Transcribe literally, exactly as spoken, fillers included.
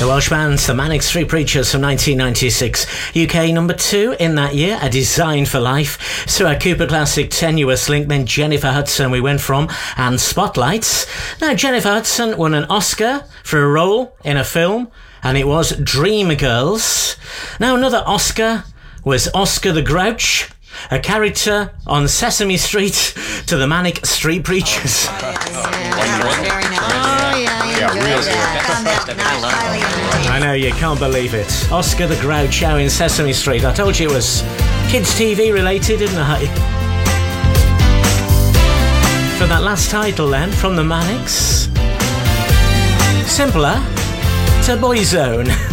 The Welsh band, the Manic Street Preachers from nineteen ninety-six. U K number two in that year, A Design for Life. So our Cooper classic Tenuous Link, then Jennifer Hudson we went from, and Spotlights. Now Jennifer Hudson won an Oscar for a role in a film, and it was Dreamgirls. Now another Oscar was Oscar the Grouch, a character on Sesame Street to the Manic Street Preachers. Oh, yeah. Very nice. Oh, yeah, yeah, yeah, real good. Found that nice, highly entertaining. I know, you can't believe it. Oscar the Grouch out in Sesame Street. I told you it was kids' T V related, didn't I? For that last title then, from the Manics. Simpler to Boyzone.